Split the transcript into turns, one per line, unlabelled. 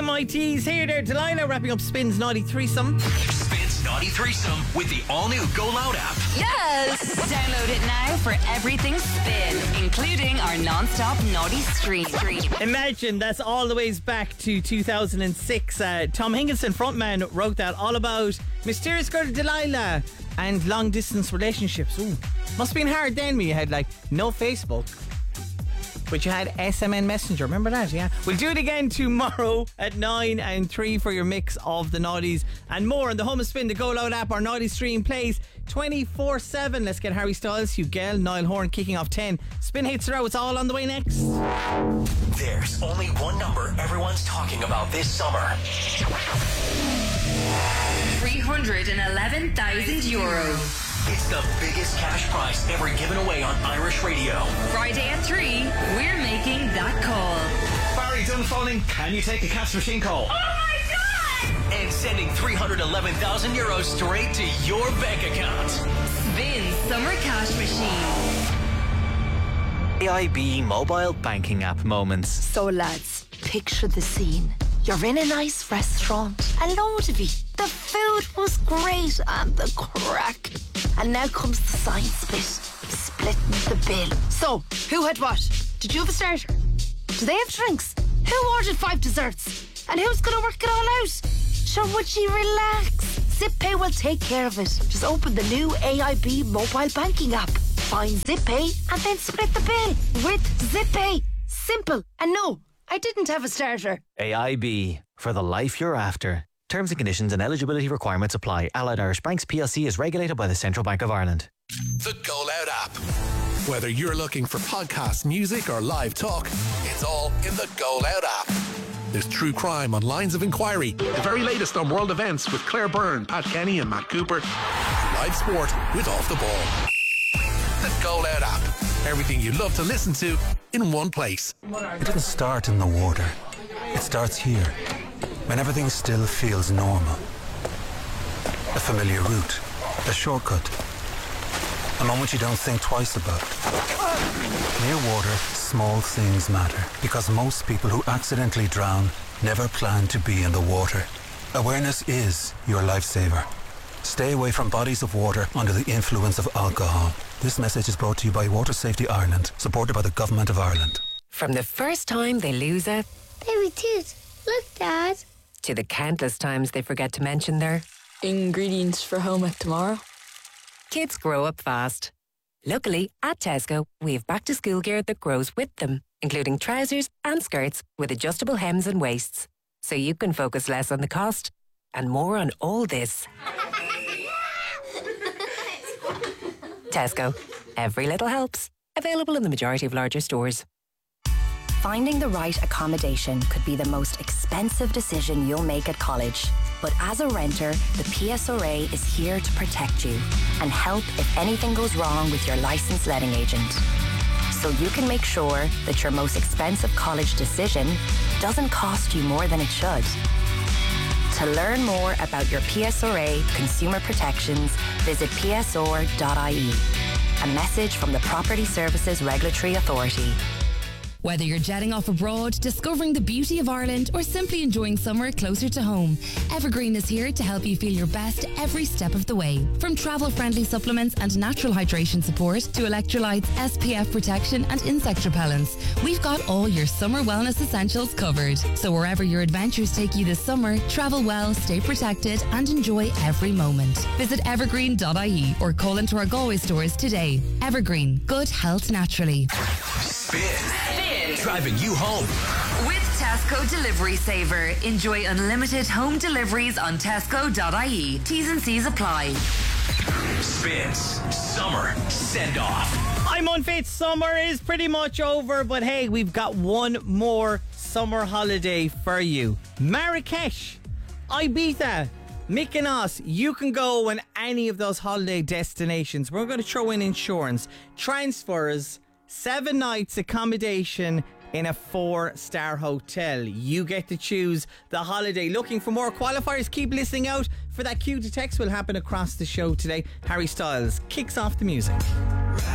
MIT's here there. Delilah wrapping up Spin's Naughty Threesome.
Spin's Naughty Threesome with the all-new Go Loud app.
Yes! Download it now for everything Spin, including our non-stop naughty stream.
Imagine that's all the ways back to 2006. Tom Higginson, frontman, wrote that all about mysterious girl Delilah and long-distance relationships. Ooh, must have been hard then when you had no Facebook. But you had SMN Messenger, remember that? Yeah. We'll do it again tomorrow at 9 and 3 for your mix of the naughties and more on the Home of Spin, the Go Loud app. Our naughty stream plays 24/7. Let's get Harry Styles, Hugh Gell, Niall Horan kicking off 10. Spin hits are out. It's all on the way next.
There's only one number everyone's talking about this summer.
€311,000.
It's the biggest cash prize ever given away on Irish radio.
Friday at 3, we're making that call.
Barry Dunphoning, can you take a cash machine call?
Oh my God!
And sending €311,000 straight to your bank account.
Spin Summer Cash Machine.
AIB mobile banking app moments.
So lads, picture the scene. You're in a nice restaurant, a load of you. The food was great and the crack. And now comes the science bit, splitting the bill. So, who had what? Did you have a starter? Do they have drinks? Who ordered 5 desserts? And who's going to work it all out? Sure, would you relax? ZipPay will take care of it. Just open the new AIB mobile banking app. Find ZipPay and then split the bill with ZipPay. Simple. And no, I didn't have a starter.
AIB, for the life you're after. Terms and conditions and eligibility requirements apply. Allied Irish Banks PLC is regulated by the Central Bank of Ireland.
The Go Loud app. Whether you're looking for podcast, music or live talk, it's all in the Go Loud app. There's true crime on Lines of Inquiry, the very latest on world events with Claire Byrne, Pat Kenny and Matt Cooper, live sport with Off the Ball. The Go Loud app. Everything you love to listen to in one place.
It doesn't start in the water. It starts here, when everything still feels normal. A familiar route, a shortcut, a moment you don't think twice about. Near water, small things matter, because most people who accidentally drown never plan to be in the water. Awareness is your lifesaver. Stay away from bodies of water under the influence of alcohol. This message is brought to you by Water Safety Ireland, supported by the Government of Ireland.
From the first time they lose a
baby tooth, look Dad,
to the countless times they forget to mention their
ingredients for home ec tomorrow.
Kids grow up fast. Luckily, at Tesco, we have back to school gear that grows with them, including trousers and skirts with adjustable hems and waists. So you can focus less on the cost and more on all this. Tesco. Every little helps. Available in the majority of larger stores.
Finding the right accommodation could be the most expensive decision you'll make at college. But as a renter, the PSRA is here to protect you and help if anything goes wrong with your licensed letting agent. So you can make sure that your most expensive college decision doesn't cost you more than it should. To learn more about your PSRA consumer protections, visit psr.ie. A message from the Property Services Regulatory Authority.
Whether you're jetting off abroad, discovering the beauty of Ireland, or simply enjoying summer closer to home, Evergreen is here to help you feel your best every step of the way. From travel-friendly supplements and natural hydration support to electrolytes, SPF protection and insect repellents, we've got all your summer wellness essentials covered. So wherever your adventures take you this summer, travel well, stay protected and enjoy every moment. Visit evergreen.ie or call into our Galway stores today. Evergreen, good health naturally.
Spin. Driving you home.
With Tesco Delivery Saver. Enjoy unlimited home deliveries on tesco.ie. T's and C's apply.
Spins Summer Send Off.
I'm unfit. Summer is pretty much over, but hey, we've got one more summer holiday for you. Marrakesh, Ibiza, Mykonos. You can go on any of those holiday destinations. We're going to throw in insurance, transfers, 7 nights accommodation in a 4-star hotel. You get to choose the holiday. Looking for more qualifiers? Keep listening out for that cue to text will happen across the show today. Harry Styles kicks off the music.